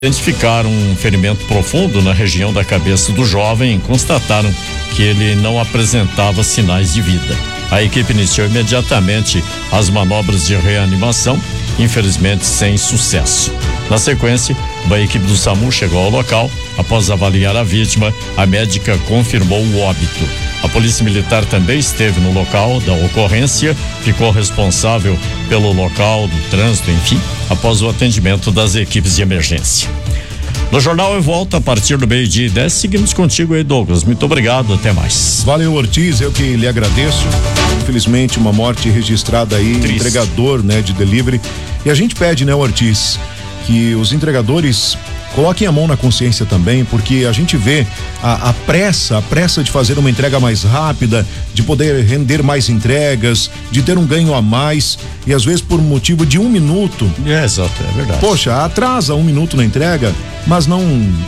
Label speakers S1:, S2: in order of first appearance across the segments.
S1: Identificaram um ferimento profundo na região da cabeça do jovem e constataram que ele não apresentava sinais de vida. A equipe iniciou imediatamente as manobras de reanimação, infelizmente sem sucesso. Na sequência, a equipe do SAMU chegou ao local. Após avaliar a vítima, a médica confirmou o óbito. A Polícia Militar também esteve no local da ocorrência, ficou responsável pelo local do trânsito, enfim, após o atendimento das equipes de emergência. No Jornal Eu Volto a partir do 12:10. Seguimos contigo aí, Douglas. Muito obrigado, até mais.
S2: Valeu, Ortiz, eu que lhe agradeço. Infelizmente, uma morte registrada aí,
S1: Triste.
S2: Entregador, né, de delivery. E a gente pede, né, Ortiz, que os entregadores coloquem a mão na consciência também, porque a gente vê a pressa de fazer uma entrega mais rápida, de poder render mais entregas, de ter um ganho a mais, e às vezes por motivo de 1 minuto.
S1: Exato, é verdade.
S2: Poxa, atrasa 1 minuto na entrega, mas não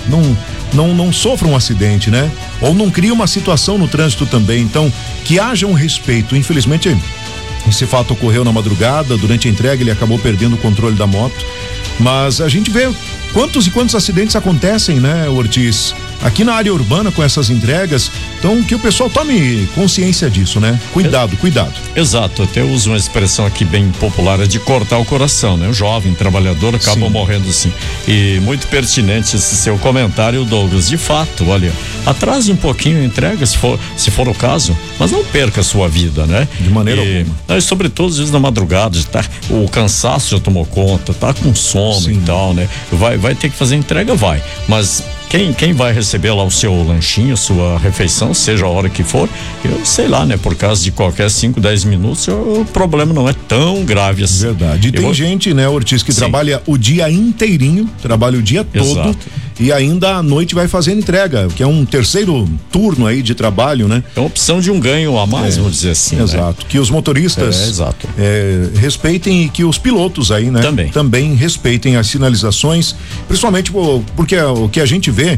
S2: sofra um acidente, né? Ou não cria uma situação no trânsito também. Então, que haja um respeito. Infelizmente, esse fato ocorreu na madrugada, durante a entrega ele acabou perdendo o controle da moto, mas a gente vê quantos e quantos acidentes acontecem, né, Ortiz? Aqui na área urbana com essas entregas, então que o pessoal tome consciência disso, né? Cuidado.
S1: Exato, até uso uma expressão aqui bem popular, é de cortar o coração, né? O jovem trabalhador acaba morrendo assim. E muito pertinente esse seu comentário, Douglas. De fato, olha, atrase um pouquinho a entrega, se for o caso, mas não perca a sua vida, né?
S2: De maneira alguma.
S1: Sobretudo, às vezes, na madrugada, o cansaço já tomou conta, tá com sono e tal, né? Vai ter que fazer entrega, mas quem vai receber lá o seu lanchinho, sua refeição, seja a hora que for, eu sei lá, né? Por causa de qualquer 5, 10 minutos, o problema não é tão grave assim.
S2: Verdade. E tem gente, né, Ortiz, que trabalha o dia inteirinho, trabalha o dia todo.
S1: Exato.
S2: E ainda à noite vai fazer entrega, que é um terceiro turno aí de trabalho, né?
S1: É uma opção de um ganho a mais, vamos dizer assim.
S2: Exato.
S1: Né?
S2: Que os motoristas respeitem, e que os pilotos aí, né? Também respeitem as sinalizações, principalmente porque o que a gente vê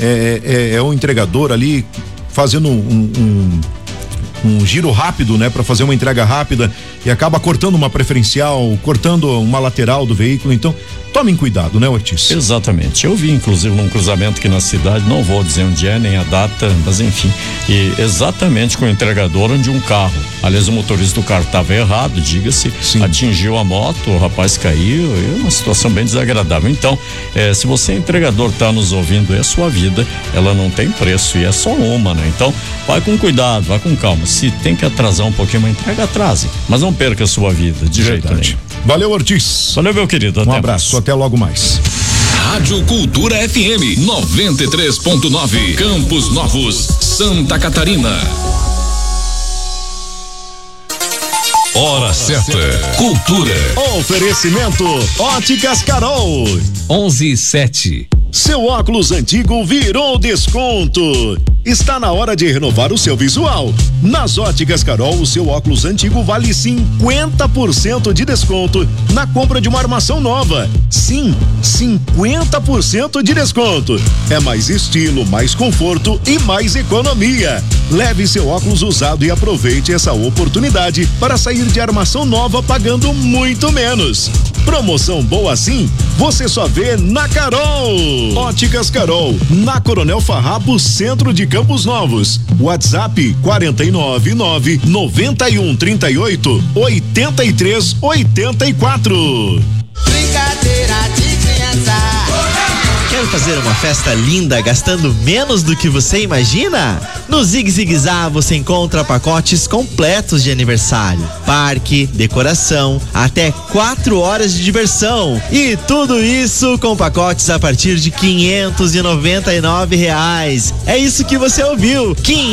S2: é o entregador ali fazendo um giro rápido, né, para fazer uma entrega rápida e acaba cortando uma preferencial, cortando uma lateral do veículo. Então, tomem cuidado, né, Ortiz?
S1: Exatamente. Eu vi, inclusive, num cruzamento aqui na cidade, não vou dizer onde é, nem a data, mas enfim, e exatamente com o entregador onde um carro, aliás, o motorista do carro estava errado, diga-se, atingiu a moto, o rapaz caiu, é uma situação bem desagradável. Então, se você entregador está nos ouvindo, é a sua vida, ela não tem preço e é só uma, né? Então, vai com cuidado, vai com calma. Se tem que atrasar um pouquinho uma entrega, atrase, mas não perca a sua vida, de jeito nenhum.
S2: Valeu, Ortiz.
S1: Valeu, meu querido.
S2: Um abraço, até logo mais.
S3: Rádio Cultura FM 93.9, Campos Novos, Santa Catarina. Hora certa. Cultura.
S2: Oferecimento Óticas Carol.
S3: 11:07.
S2: Seu óculos antigo virou desconto. Está na hora de renovar o seu visual. Nas Óticas Carol, o seu óculos antigo vale 50% de desconto na compra de uma armação nova. Sim, 50% de desconto. É mais estilo, mais conforto e mais economia. Leve seu óculos usado e aproveite essa oportunidade para sair de armação nova pagando muito menos. Promoção boa assim, você só vê na Carol. Óticas Carol, na Coronel Farrapo, centro de Campos Novos. WhatsApp 499-9138-8384.
S4: Brincadeira de criança. Quer fazer uma festa linda gastando menos do que você imagina? No Zig Zig Zá você encontra pacotes completos de aniversário, parque, decoração, até 4 horas de diversão. E tudo isso com pacotes a partir de R$599. É isso que você ouviu,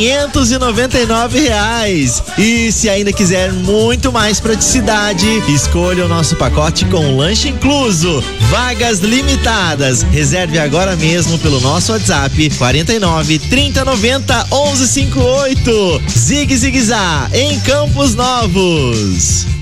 S4: R$599. E se ainda quiser muito mais praticidade, escolha o nosso pacote com lanche incluso. Vagas limitadas. Reserve agora mesmo pelo nosso WhatsApp 49 30 90 1158. Zig Zig Zá em Campos Novos.